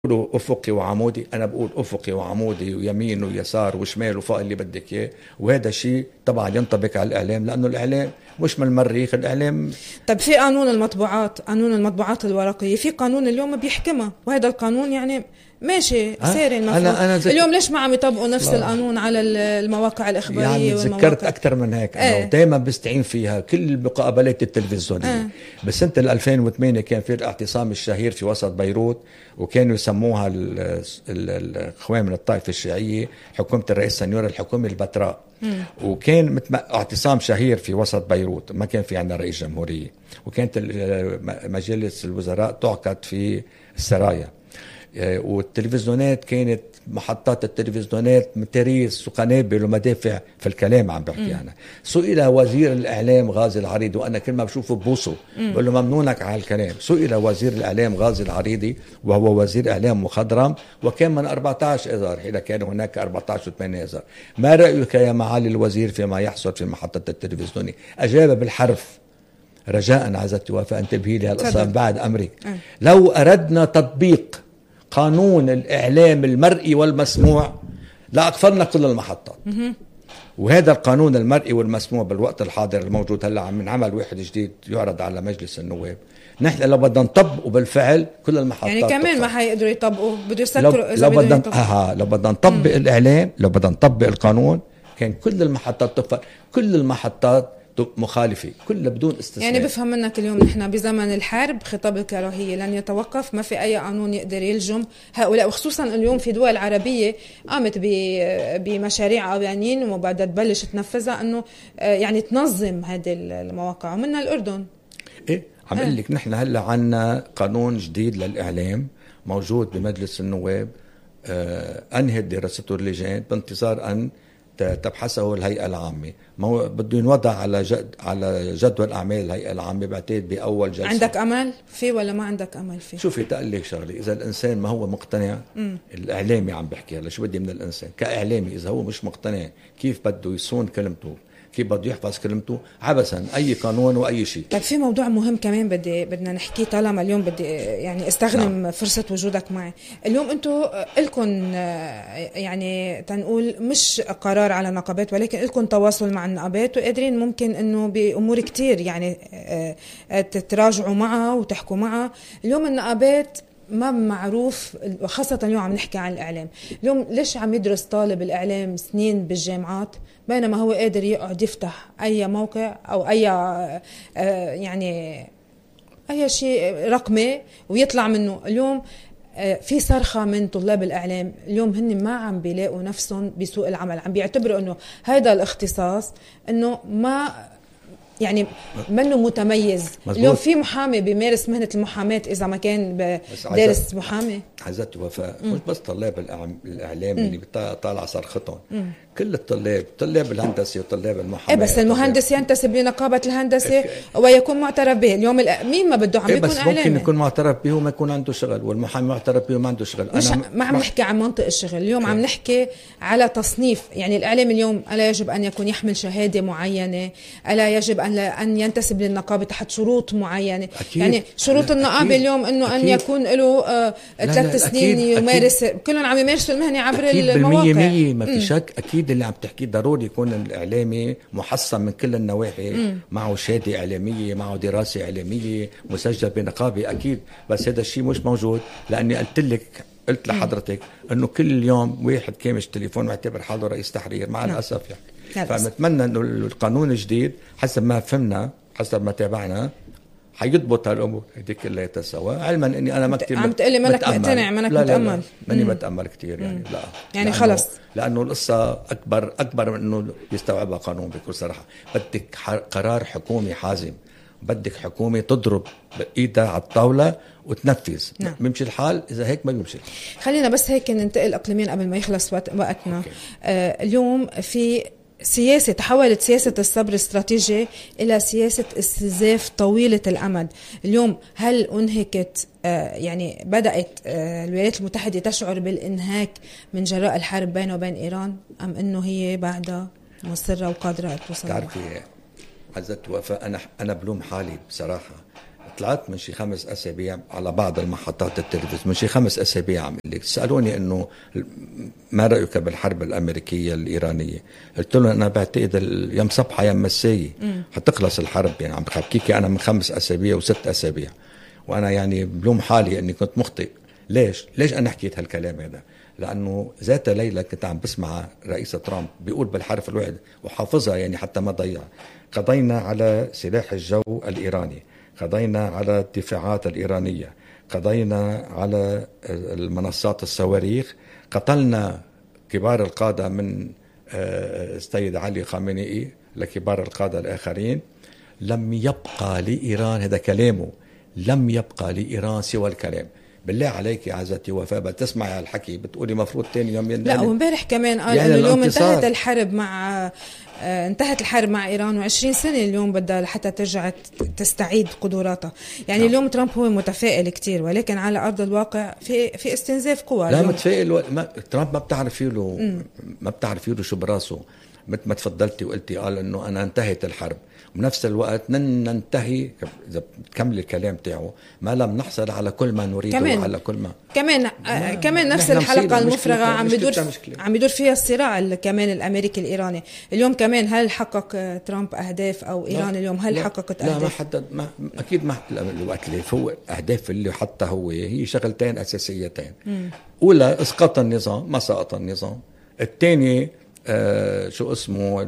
بيقولوا افقي وعمودي، انا بقول افقي وعمودي ويمين ويسار وشمال وفوق اللي بدك اياه. وهذا شيء طبعا ينطبق على الاعلام، لانه الاعلام مش من المريخ، الاعلام. طب في قانون المطبوعات، قانون المطبوعات الورقيه، في قانون اليوم بيحكمها، وهذا القانون يعني ماشي ساري المفروض. اليوم ليش ما عم يطبقوا نفس القانون على المواقع الإخبارية؟ يعني ذكرت أكثر من هيك. أنا دائما بستعين فيها كل المقابلات التلفزيونية. بس أنت 2008 كان في الاعتصام الشهير في وسط بيروت، وكانوا يسموها الإخوان من الطائفة الشيعية حكومة الرئيس سنيور الحكومة البتراء. وكان اعتصام شهير في وسط بيروت، ما كان في عندنا رئيس جمهورية، وكانت مجلس الوزراء تعقد في السرايا. والتلفزيونات كانت محطات التلفزيونات متاريس وقنابل ومدافع في الكلام عم بحكي أنا. سئل وزير الإعلام غازي العريضي، وأنا كل ما بشوفه ببوسه بقول له ممنونك على الكلام. سئل وزير الإعلام غازي العريضي وهو وزير إعلام مخضرم، وكان من 14 إذار، إذا كان هناك 14 و8 إذار. ما رأيك يا معالي الوزير فيما يحصل في محطة التلفزيونية؟ أجاب بالحرف: رجاء عزت وفاء انتبهي لي هالقصة بعد أمرك. لو أردنا تطبيق قانون الإعلام المرئي والمسموع لأقفلنا كل المحطات. وهذا القانون المرئي والمسموع بالوقت الحاضر الموجود هلا عم نعمل واحد جديد يعرض على مجلس النواب. نحن لو بدنا نطبقه بالفعل كل المحطات يعني كمان تقفل. ما حيقدروا يطبقوا، بده يسكروا. لو بدنا نطبق الإعلام، لو بدنا نطبق القانون، كان كل المحطات تقفل، كل المحطات مخالفة، كل بدون استثناء. يعني بفهم منك اليوم نحن بزمن الحرب، خطاب الكراهية لن يتوقف، ما في أي قانون يقدر يلجم هؤلاء. وخصوصا اليوم في دول عربية قامت بمشاريع قوانين وبعدها تبلش تنفذها، أنه يعني تنظم هذه المواقع، ومنها الأردن. إيه عم أقول لك، نحن هلا عنا قانون جديد للإعلام موجود بمجلس النواب، أنهت دراسته اللجان بانتظار أن تبحثه الهيئة العامة. ما بده ينوضع على جدول أعمال الهيئة العامة، بعتقد بأول جلسة. عندك أمل فيه ولا ما عندك أمل فيه؟ شوفي تقول لك شغلة، إذا الإنسان ما هو مقتنع، الإعلامي عم بحكي هلا، شو بدي من الإنسان كإعلامي؟ إذا هو مش مقتنع كيف بده يصون كلمته، كيف بده يحفظ كلمته، عبثا أي قانون وأي شيء. طيب في موضوع مهم كمان بدنا نحكيه، طالما اليوم بدي يعني استخدم فرصة وجودك معي اليوم. انتم لكم يعني تنقول مش قرار على النقابات، ولكن لكم تواصل مع النقابات، وقادرين ممكن انه بأمور كتير يعني تتراجعوا معها وتحكوا معها. اليوم النقابات ما معروف، خاصة اليوم عم نحكي عن الإعلام. اليوم ليش عم يدرس طالب الإعلام سنين بالجامعات بينما هو قادر يقعد يفتح أي موقع أو أي يعني أي شيء رقمي ويطلع منه؟ اليوم في صرخة من طلاب الإعلام، اليوم هن ما عم بيلاقوا نفسهم بسوق العمل، عم بيعتبروا أنه هذا الاختصاص أنه ما يعني منه متميز. مزبوط. اليوم في محامي بيمارس مهنة المحاماة إذا ما كان دارس محامي. عزت وفاء، مش بس طلاب الإعلام اللي طالع صرختهم، كل طلاب الهندسة وطلاب المحاماة. بس المهندس ينتسب لنقابة الهندسة ويكون معترف به. اليوم مين ما بده عم يكون بس إعلامي. ممكن يكون معترف به وما يكون عنده شغل، والمحامي معترف به وما عنده شغل. ما عم نحكي عن منطق الشغل اليوم، عم نحكي على تصنيف. يعني الإعلام اليوم ألا يجب أن يكون يحمل شهادة معينة، ألا يجب أن ينتسب للنقابة تحت شروط معينة. أكيد. يعني شروط النقابة اليوم أنه أن يكون له 3 سنين يمارس، كلهم عم يمارسوا المهنة عبر المواقع. ما في شك. أكيد اللي عم تحكيه ضروري يكون الإعلامي محصن من كل النواحي، معه شهادة إعلامية، معه دراسة إعلامية، مسجل بنقابة. أكيد. بس هذا الشيء مش موجود، لأني قلت لحضرتك أنه كل يوم واحد كامش تليفون معتبر حاله رئيس تحرير، مع الأسف يعني. فنتمنى أنه القانون الجديد حسب ما فهمنا، حسب ما تابعنا، حيضبط هالأمور هذيك كلها سوا. علما اني انا ما كتير عم تقلي منك مقتنع، منك متأمل. ماني بتأمل كتير يعني. لا يعني خلص، لانه القصة اكبر من انه يستوعبها قانون. بكل صراحة بدك قرار حكومي حازم، بدك حكومة تضرب ايدها على الطاولة وتنفذ. بيمشي الحال، اذا هيك ما بيمشي. خلينا بس هيك ننتقل اقليميا قبل ما يخلص وقتنا. اليوم في سياسة، تحولت سياسة الصبر الاستراتيجي إلى سياسة استنزاف طويلة الأمد. اليوم هل أنهكت يعني بدأت الولايات المتحدة تشعر بالإنهاك من جراء الحرب بينه وبين إيران، أم أنه هي بعدها مصرة وقادرة توصل؟ تعرفي عزت وفاء، أنا بلوم حالي بصراحة. طلعت من شي 5 أسابيع على بعض المحطات التلفزيون، من شي 5 أسابيع عم لك سألوني إنه ما رأيك بالحرب الأمريكية الإيرانية؟ قلت لهم أنا بعتقد يوم صبحة يوم مساية حتخلص الحرب. يعني عم بحكيكي أنا من 5 أسابيع و6 أسابيع، وأنا يعني بلوم حالي إني كنت مخطئ. ليش أنا حكيت هالكلام هذا؟ لأنه ذات ليلة كنت عم بسمع رئيس ترامب بيقول بالحرف الواحد وحافظها يعني حتى ما ضيع: قضينا على سلاح الجو الإيراني، قضينا على الدفاعات الإيرانية، قضينا على المنصات الصواريخ، قتلنا كبار القادة من السيد علي خامنئي لكبار القادة الآخرين. لم يبقى لإيران، هذا كلامه، لم يبقى لإيران سوى الكلام. بالله عليك يا عزتي وفاء بتسمعي هالحكي بتقولي مفروض تاني يوم لا، وامبارح كمان قال يعني اليوم انتهت الحرب مع إيران، و20 سنة اليوم بدها لحتى ترجع تستعيد قدراتها. يعني اليوم ترامب هو متفائل كتير، ولكن على أرض الواقع في استنزاف قوى. لا متفائل ترامب ما بتعرفي له شو براسه. مثل ما تفضلتي وقلتي قال انه انا انتهت الحرب، وبنفس الوقت ننتهي اذا بتكمل الكلام تاعه ما لم نحصل على كل ما نريده وعلى كل ما كمان نفس الحلقه المفرغه عم بيدور فيها الصراع كمان الامريكي الايراني. اليوم كمان هل حقق ترامب اهداف او ايران اليوم هل حققت اهداف؟ لا ما حدد، اكيد ما الوقت اللي هو اهداف اللي حتى هي شغلتين اساسيتين. اولى اسقاط النظام، ما سقط النظام. الثاني شو اسمه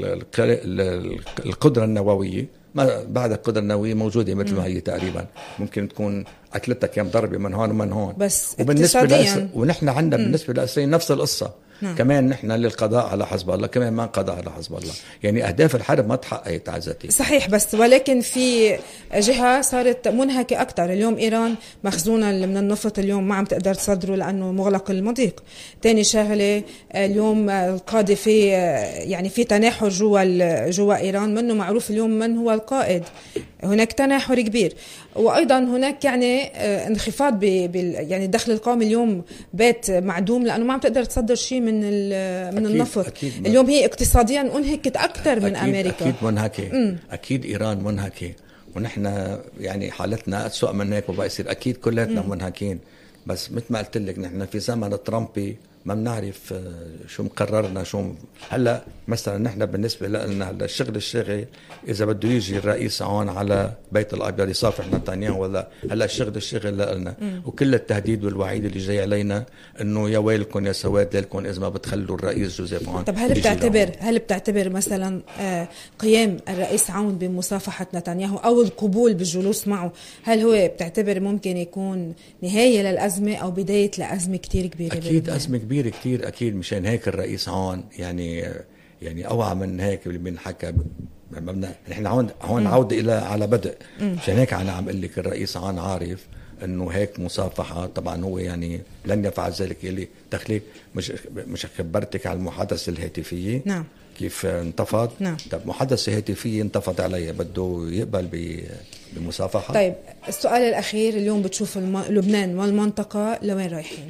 القدرة النووية. ما بعد القدرة النووية موجودة مثل ما هي تقريبا، ممكن تكون أكلتها كم ضربة من هون ومن هون. بس وبالنسبة ونحن عندنا بالنسبة لإسرائيل نفس القصة. كمان نحن للقضاء على حزب الله، كمان ما قضى على حزب الله. يعني أهداف الحرب ما تحققت عزتي. صحيح، بس ولكن في جهة صارت منهكة أكتر. اليوم إيران مخزونة من النفط اليوم ما عم تقدر تصدره لأنه مغلق المضيق. تاني شغلة اليوم القادة في تناحر جوا إيران، منه معروف اليوم من هو القائد. هناك تناحر كبير، وأيضا هناك يعني انخفاض يعني الدخل القومي اليوم بات معدوم لأنه ما عم تقدر تصدر شيء من النفط. اليوم هي اقتصاديا انهكت أكثر من أمريكا. أكيد منهكة. أكيد إيران منهكة، ونحن يعني حالتنا أسوأ من هيك وبقى يصير أكيد كلاتنا منهكين. بس مثل ما قلت لك نحن في زمن ترامبي ما بنعرف شو مقررنا شو. هلا مثلا نحن بالنسبه لنا هلا الشغل اذا بده يجي الرئيس هون على بيت الابيض يصافح نتنياهو ولا هلا الشغل لنا، وكل التهديد والوعيد اللي جاي علينا انه يا ويلكم يا سواد لكم اذا ما بتخلوا الرئيس جوزيف عون. طب هل بتعتبر مثلا قيام الرئيس عون بمصافحه نتنياهو او القبول بالجلوس معه، هل هو بتعتبر ممكن يكون نهايه للازمه او بدايه لازمه كتير كبيره؟ اكيد ازمه كبيره كتير اكيد. مشان هيك الرئيس عون يعني اوعى من هيك اللي بنحكى. نحن هون عوده الى على بدء. مشان هيك انا عم اقول لك الرئيس عون عارف انه هيك مصافحه. طبعا هو يعني لن يفعل ذلك. اللي تخليك مش خبرتك على المحادثه الهاتفيه. نعم. كيف انتفض. نعم. طب محادثه هاتفيه انتفض عليها، بده يقبل بمصافحه. طيب السؤال الاخير، اليوم بتشوف لبنان والمنطقه لوين رايحين؟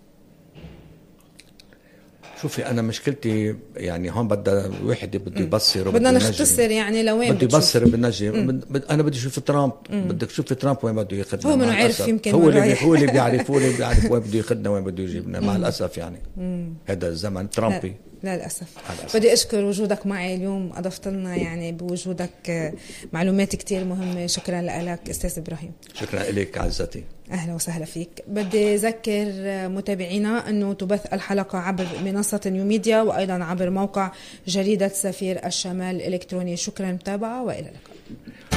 شوفي أنا مشكلتي يعني هون بدها واحد بده يبصر، بدنا نختصر يعني لوين بده يبصر بنجم. أنا بدي أشوف ترامب. بدك تشوفي ترامب وين بده ياخذنا. هو منو عارف يمكن هو اللي بيعرف وين بده ياخذنا وين بده يجيبنا. مع الأسف يعني هذا الزمن ترامبي. لا للأسف. بدي أشكر وجودك معي اليوم، أضفت لنا يعني بوجودك معلومات كتير مهمة. شكرا لك أستاذ إبراهيم. شكرا لك عزتي. أهلا وسهلا فيك. بدي أذكر متابعينا أنه تبث الحلقة عبر منصة نيو ميديا وأيضا عبر موقع جريدة سفير الشمال الإلكتروني. شكرا متابعة وإلى اللقاء.